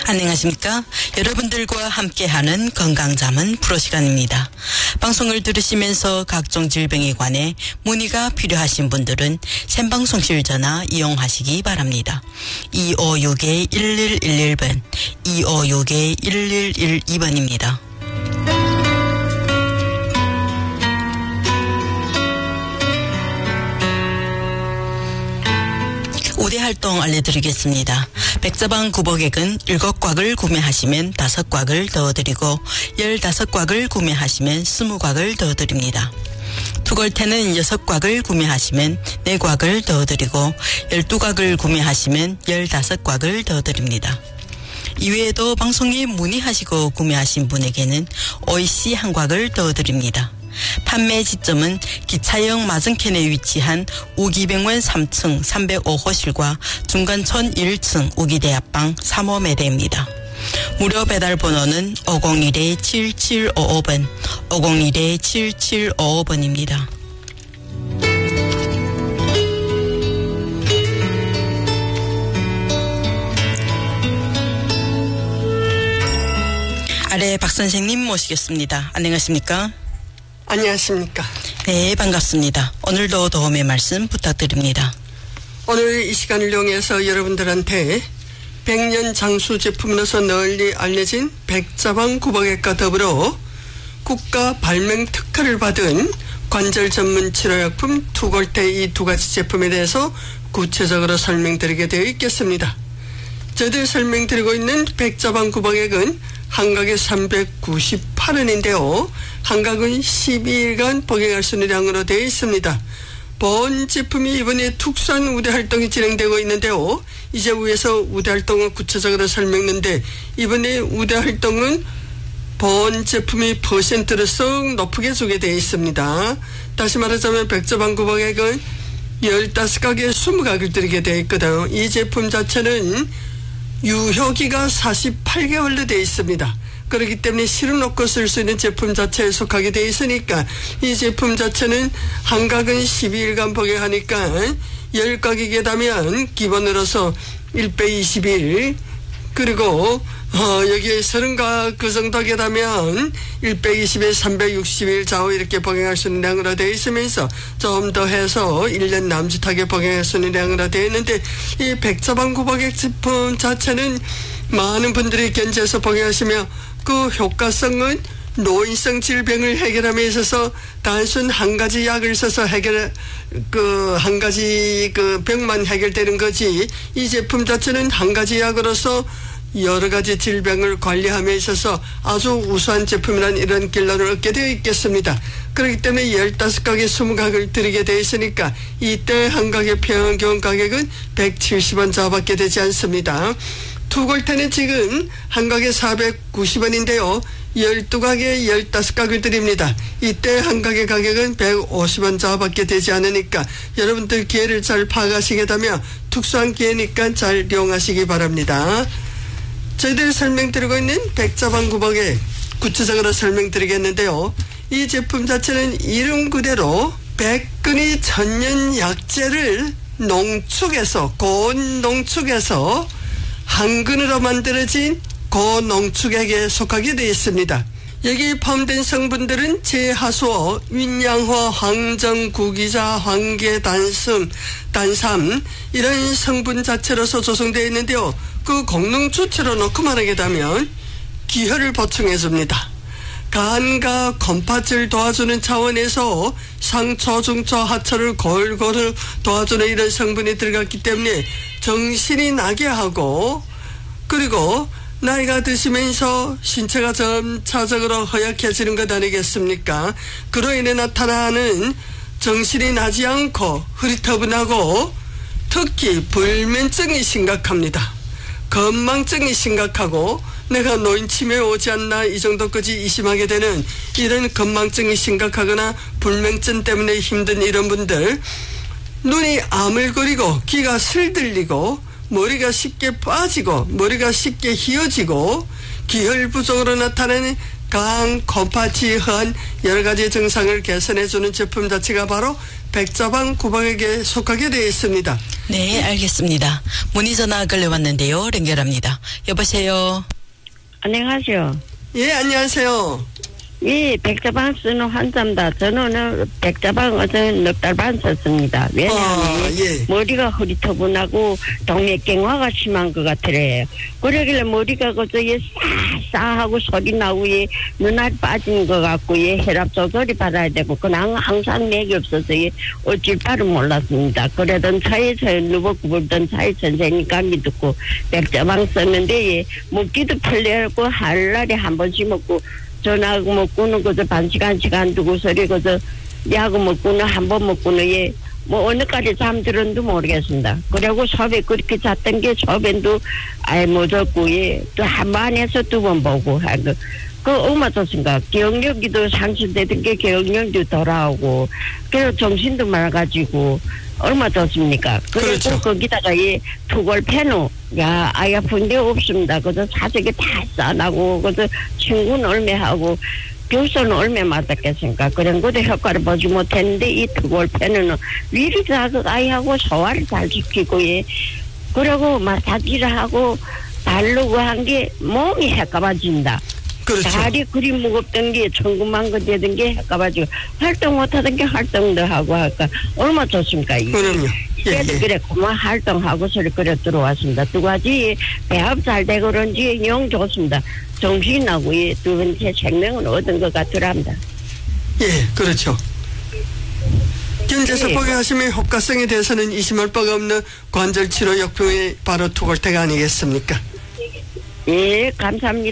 안녕하십니까? 여러분들과 함께하는 건강자문 프로 시간입니다. 방송을 들으시면서 각종 질병에 관해 문의가 필요하신 분들은 생방송실 전화 이용하시기 바랍니다. 2561-1111번, 2561-1112번입니다. 우대 활동 알려드리겠습니다. 백자방 구복액은 7곽을 구매하시면 5곽을 더 드리고 15곽을 구매하시면 20곽을 더 드립니다. 투골테는 6곽을 구매하시면 4곽을 더 드리고 12곽을 구매하시면 15곽을 더 드립니다. 이외에도 방송에 문의하시고 구매하신 분에게는 OEC 1곽을 더 드립니다. 판매 지점은 기차역 맞은편에 위치한 우기병원 3층 305호실과 중간촌 1층 우기대합방 3호 매대입니다. 무료 배달 번호는 501-7755번, 501-7755번입니다. 아래 박 선생님 모시겠습니다. 안녕하십니까? 안녕하십니까? 네, 반갑습니다. 오늘도 도움의 말씀 부탁드립니다. 오늘 이 시간을 이용해서 여러분들한테 백년 장수 제품으로서 널리 알려진 백자방 구복액과 더불어 국가 발명 특허를 받은 관절 전문 치료약품 투골테 이 두 가지 제품에 대해서 구체적으로 설명드리게 되어 있겠습니다. 저들 설명드리고 있는 백자방 구복액은 한 각에 398원인데요. 한 각은 12일간 복용할 수 있는 양으로 되어 있습니다. 본 제품이 이번에 특수한 우대 활동이 진행되고 있는데요. 이제 위에서 우대 활동을 구체적으로 설명했는데 이번에 우대 활동은 본 제품이 퍼센트를 썩 높게 주게 되어 있습니다. 다시 말하자면 백자방 구복액은 15각에 20각을 드리게 되어 있거든요. 이 제품 자체는 유효기가 48개월로 되어 있습니다. 그렇기 때문에 실어놓고 쓸 수 있는 제품 자체에 속하게 되어 있으니까 이 제품 자체는 한 각은 12일간 복용하니까 10각이게 되면 기본으로서 1/21 그리고 여기에 30각 그 정도 하게 되면 1/20에 360일 좌우 이렇게 복용할 수 있는 양으로 되어 있으면서 좀 더 해서 1년 남짓하게 복용할 수 있는 양으로 되어 있는데 이 백자방 구복액 제품 자체는 많은 분들이 견지해서 복용하시며 그 효과성은 노인성 질병을 해결함에 있어서 단순 한 가지 약을 써서 한 가지 병만 해결되는 거지 이 제품 자체는 한 가지 약으로서 여러 가지 질병을 관리함에 있어서 아주 우수한 제품이라는 이런 결론을 얻게 되어 있겠습니다. 그렇기 때문에 15각에 20각을 드리게 되어 있으니까 이때 한 각의 평균 가격은 170원 좌우밖에 되지 않습니다. 투골테는 지금 한 각에 490원인데요. 12각에 15각을 드립니다. 이때 한 각의 가격은 150원 좌우밖에 되지 않으니까 여러분들 기회를 잘 파악하시게 되면 특수한 기회니까 잘 이용하시기 바랍니다. 저희들이 설명드리고 있는 백자방 구복액 구체적으로 설명드리겠는데요. 이 제품 자체는 이름 그대로 백근이 천년 약재를 고온 농축해서 한근으로 만들어진 고농축액에 속하게 되어 있습니다. 여기 포함된 성분들은 제하수어, 윈양화, 황정, 구기자, 황계, 단삼 이런 성분 자체로서 조성되어 있는데요. 그功能 주체로 놓고 말하게 되면 기혈을 보충해 줍니다. 간과 곰팥을 도와주는 차원에서 상초, 중초, 하초를 골고루 도와주는 이런 성분이 들어갔기 때문에 정신이 나게 하고 그리고 나이가 드시면서 신체가 점차적으로 허약해지는 것 아니겠습니까? 그로 인해 나타나는 정신이 나지 않고 흐릿터분하고 특히 불면증이 심각합니다. 건망증이 심각하고 내가 노인치매에 오지 않나 이 정도까지 의심하게 되는 이런 건망증이 심각하거나 불면증 때문에 힘든 이런 분들 눈이 아물거리고 귀가 슬들리고 머리가 쉽게 빠지고 머리가 쉽게 휘어지고 기혈 부족으로 나타나는 강, 거파, 지한 여러 가지 증상을 개선해주는 제품 자체가 바로 백자방 구박에게 속하게 되어 있습니다. 네, 알겠습니다. 문의 전화 걸려왔는데요. 연결합니다. 여보세요. 안녕하세요. 예, 안녕하세요. 이 백자방 쓰는 환자입니다. 저는 백자방 어제 넉 달 반 썼습니다. 왜냐하면 예. 머리가 허리터분하고 동맥경화가 심한 것 같더래요. 그러길래 머리가 그저 싸하고 소리 나고 눈알 빠진 것 같고 혈압 조절이 받아야 되고 그냥 항상 맥이 없어서 어쩔 바를 몰랐습니다. 그러던 차에 누워고 불던 차에 선생님 감기 듣고 백자방 썼는데 먹기도 풀려고 할 날에 한 번씩 먹고 전화하고 먹고는 그저 반 시간 두고 소리 그저 야구 먹고는 한 번 먹고는 뭐 어느까지 잠들었는지 모르겠습니다. 그리고 소변 그렇게 잤던 게 소변도 아예 못 졌고 또 한 번 해서 두 번 보고 하고 그 얼마 좋습니까? 기억력이도 상실되던 게 기억력도 돌아오고 그래서 정신도 맑아지고 얼마 좋습니까? 그리고 그렇죠. 거기다가 투골펜우 아이 아픈 데 없습니다. 그저 사적이 다 싸나고 그저 친구는 얼마하고 교수는 얼마 맞았겠습니까? 그런 것도 효과를 보지 못했는데 이 투골펜은 위리 자극 아이하고 소화를 잘 시키고 그리고 마사지를 하고 바르고 한 게 몸이 헷갈아진다. 그렇죠. 다리 그리 무겁던 게 천구만 거 되던 게 헷갈아지고 활동 못하던 게 활동도 하고 할까 얼마 좋습니까? 그럼요. 그래도 그래 그만 활동하고 소리 그래 들어왔습니다. 두 가지 배합 잘 되고 그런지 영 좋습니다. 정신하고 두 번째 생명을 얻은 것 같더랍니다. 예, 그렇죠. 현재서 예. 복용하시면 효과성에 대해서는 의심할 바가 없는 관절치료 역병의 바로 투골테가 아니겠습니까? 예, 감사합니다.